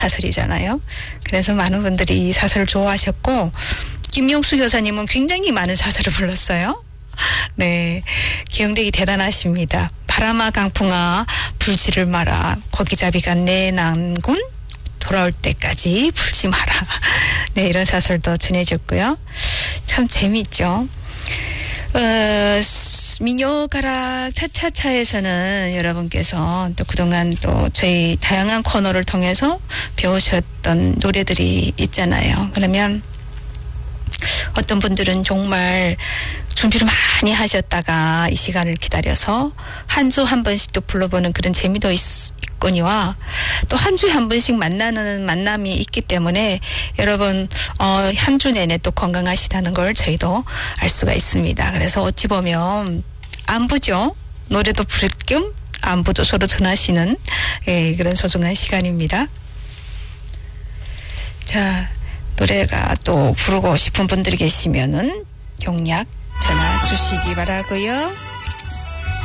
사설이잖아요. 그래서 많은 분들이 이 사설을 좋아하셨고 김용수 교사님은 굉장히 많은 사설을 불렀어요. 네, 기억력이 대단하십니다. 바람아 강풍아 불지를 마라 거기잡이가 내 난군 돌아올 때까지 불지 마라. 네, 이런 사설도 전해졌고요. 참 재미있죠. 민요가락 차차차에서는 여러분께서 또 그동안 또 저희 다양한 코너를 통해서 배우셨던 노래들이 있잖아요. 그러면 어떤 분들은 정말 준비를 많이 하셨다가 이 시간을 기다려서 한 주 한 번씩 또 불러보는 그런 재미도 있거니와 또 한 주에 한 번씩 만나는 만남이 있기 때문에 여러분 한 주 내내 또 건강하시다는 걸 저희도 알 수가 있습니다. 그래서 어찌 보면 안부죠. 노래도 부를 겸 안부도 서로 전하시는 그런 소중한 시간입니다. 자, 노래가 또 부르고 싶은 분들이 계시면은 용약 전화 주시기 바라고요.